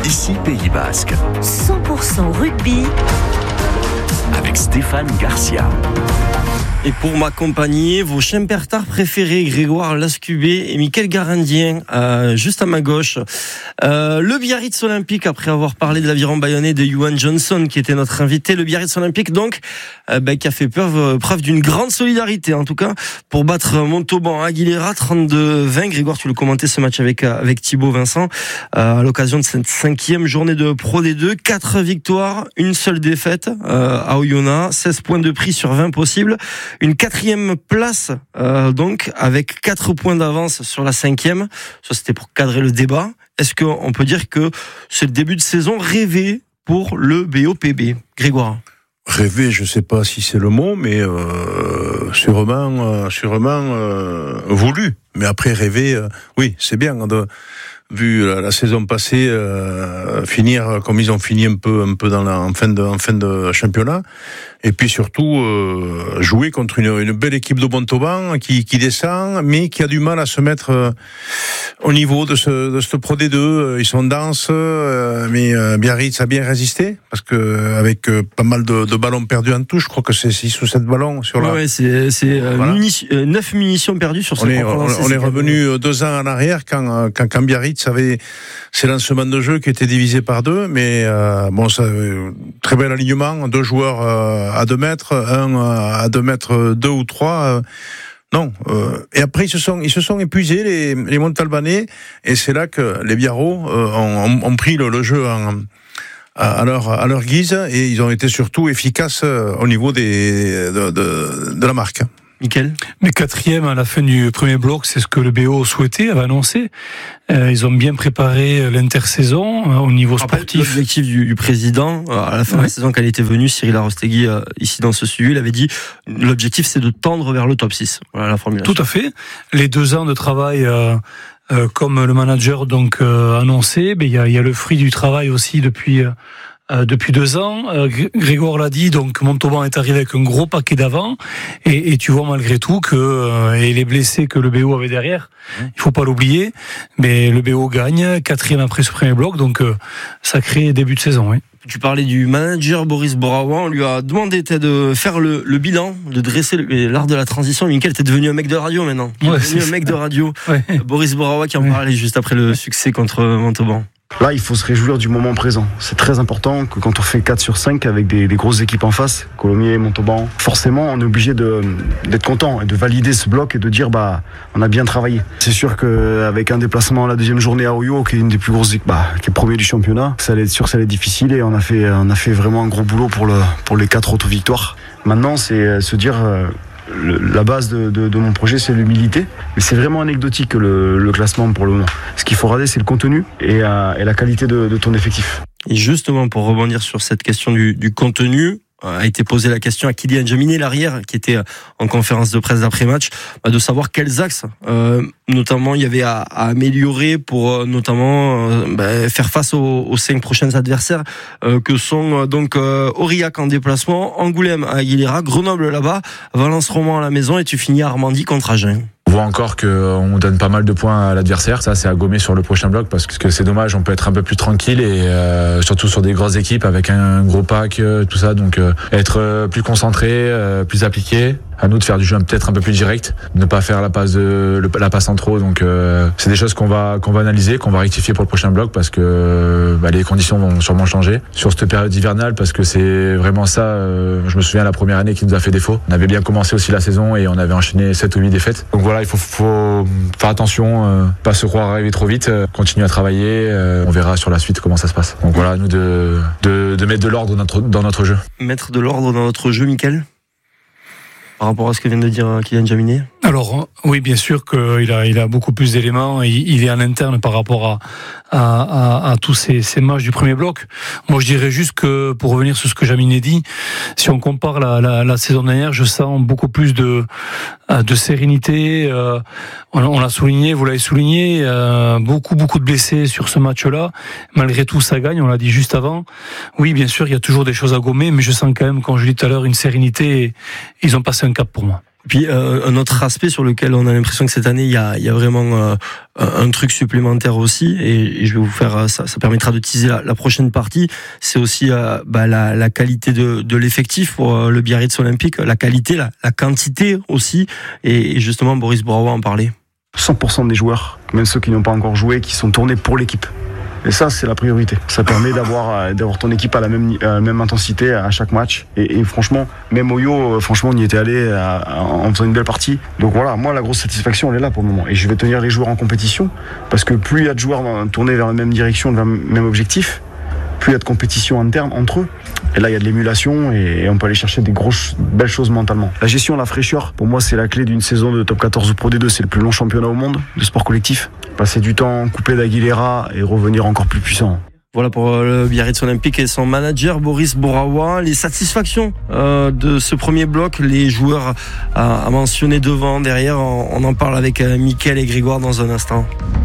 ici Pays Basque. 100% rugby avec Stéphane Garcia. Et pour m'accompagner, vos chiens pertards préférés, Grégoire Lascubé et Mickaël Garandien, juste à ma gauche. Le Biarritz Olympique, après avoir parlé de l'aviron bayonnais de Ewan Johnson, qui était notre invité, le Biarritz Olympique, donc, qui a fait preuve d'une grande solidarité, en tout cas, pour battre Montauban Aguilera, 32-20. Grégoire, tu le commentais ce match avec Thibaut Vincent, à l'occasion de cette 5e journée de Pro D2. 4 victoires, une seule défaite, à Oyonnax, 16 points de prix sur 20 possibles. Une 4e place, donc, avec 4 points d'avance sur la 5e. Ça, c'était pour cadrer le débat. Est-ce qu'on peut dire que c'est le début de saison rêvé pour le BOPB, Grégoire? Rêver, je sais pas si c'est le mot, mais sûrement voulu. Mais après rêver, oui, c'est bien. Vu la saison passée finir comme ils ont fini un peu en fin de championnat, et puis surtout jouer contre une belle équipe de Montauban qui descend, mais qui a du mal à se mettre au niveau de ce Pro D2. Ils sont denses, mais Biarritz a bien résisté parce que avec pas mal de ballons perdus en touche, je crois que c'est 6 ou 7 ballons sur la. Ouais, c'est voilà. 9 munitions perdues sur ce. On est revenu 2 ans en arrière quand Biarritz avait ses lancements de jeu qui étaient divisés par 2, mais ça, très bel alignement, 2 joueurs à 2 mètres, un à 2 mètres 2 ou 3. Non. Et après ils se sont épuisés les Montalbanais, et c'est là que les Biarros ont pris le jeu à leur guise, et ils ont été surtout efficaces au niveau de la marque. Mickaël ? Mais 4e à la fin du premier bloc, c'est ce que le BO souhaitait, avait annoncé. Ils ont bien préparé l'intersaison au niveau sportif. L'objectif du président, à la fin de la saison, quand il était venu, Cyril Arostegui, ici dans ce suivi, il avait dit l'objectif c'est de tendre vers le top 6. Voilà la formulation. Tout à fait. Les 2 ans de travail, comme le manager donc annoncé, il y a le fruit du travail aussi depuis 2 ans. Grégoire l'a dit, donc Montauban est arrivé avec un gros paquet d'avant, et tu vois malgré tout que et les blessés que le BO avait derrière, il faut pas l'oublier, mais le BO gagne 4e après ce premier bloc, donc sacré début de saison. Oui. Tu parlais du manager Boris Borawa, on lui a demandé de faire le bilan, de dresser l'art de la transition. Mickaël, t'es devenu un mec de radio maintenant. Un mec de radio. Ouais. Boris Borawa qui en parlait juste après le succès contre Montauban. Là, il faut se réjouir du moment présent. C'est très important que quand on fait 4 sur 5 avec des grosses équipes en face, Colomiers, Montauban, forcément, on est obligé d'être content et de valider ce bloc et de dire, on a bien travaillé. C'est sûr qu'avec un déplacement la 2e journée à Oyo, qui est une des plus grosses équipes, qui est premier du championnat, ça allait être difficile, et on a fait vraiment un gros boulot pour les 4 autres victoires. Maintenant, c'est se dire, la base de mon projet, c'est l'humilité, mais c'est vraiment anecdotique le classement pour le moment. Ce qu'il faut regarder, c'est le contenu et la qualité de ton effectif. Et justement, pour rebondir sur cette question du contenu, a été posée la question à Kylian Jaminet, l'arrière, qui était en conférence de presse d'après-match, de savoir quels axes, notamment, il y avait à améliorer pour notamment faire face aux 5 prochains adversaires, que sont donc Aurillac en déplacement, Angoulême à Aguilera, Grenoble là-bas, Valence-Roman à la maison, et tu finis à Armandie contre Agen. On voit encore qu'on donne pas mal de points à l'adversaire. Ça, c'est à gommer sur le prochain bloc, parce que c'est dommage, on peut être un peu plus tranquille, et surtout sur des grosses équipes avec un gros pack, tout ça. Donc être plus concentré, plus appliqué. À nous de faire du jeu peut-être un peu plus direct, ne pas faire la passe en trop. Donc c'est des choses qu'on va analyser, qu'on va rectifier pour le prochain bloc, parce que les conditions vont sûrement changer sur cette période hivernale, parce que c'est vraiment ça. Je me souviens la première année qui nous a fait défaut. On avait bien commencé aussi la saison et on avait enchaîné 7 ou 8 défaites. Donc voilà, il faut faire attention, pas se croire arriver trop vite, continuer à travailler. On verra sur la suite comment ça se passe. Donc voilà, nous de mettre de l'ordre dans notre jeu. Mettre de l'ordre dans notre jeu, Mickaël, par rapport à ce que vient de dire Kylian Jaminet? Alors, oui, bien sûr qu'il a beaucoup plus d'éléments. Il est en interne par rapport à tous ces matchs du premier bloc. Moi, je dirais juste que, pour revenir sur ce que Jaminet dit, si on compare la saison dernière, je sens beaucoup plus de sérénité. On l'a souligné, vous l'avez souligné, beaucoup de blessés sur ce match-là. Malgré tout, ça gagne, on l'a dit juste avant. Oui, bien sûr, il y a toujours des choses à gommer, mais je sens quand même, comme je l'ai dit tout à l'heure, une sérénité. Ils ont passé un cap pour moi. Puis un autre aspect sur lequel on a l'impression que cette année il y a vraiment un truc supplémentaire aussi, et je vais vous faire ça permettra de teaser la prochaine partie. C'est aussi la qualité de l'effectif pour le Biarritz Olympique, la qualité, la quantité aussi, et justement Boris Bourawa en parlait. 100% des joueurs, même ceux qui n'ont pas encore joué, qui sont tournés pour l'équipe. Et ça, c'est la priorité. Ça permet d'avoir ton équipe à la même intensité à chaque match. Et franchement, même Oyo, franchement, on y était allé en faisant une belle partie. Donc voilà, moi, la grosse satisfaction, elle est là pour le moment. Et je vais tenir les joueurs en compétition, parce que plus il y a de joueurs tournés vers la même direction, vers le même objectif, plus il y a de compétition interne entre eux. Et là, il y a de l'émulation et on peut aller chercher des grosses, belles choses mentalement. La gestion, la fraîcheur, pour moi, c'est la clé d'une saison de top 14 ou Pro D2. C'est le plus long championnat au monde de sport collectif. Passer du temps coupé d'Aguilera et revenir encore plus puissant. Voilà pour le Biarritz Olympique et son manager Boris Bourawa. Les satisfactions de ce premier bloc, les joueurs à mentionner devant, derrière, on en parle avec Mickaël et Grégoire dans un instant.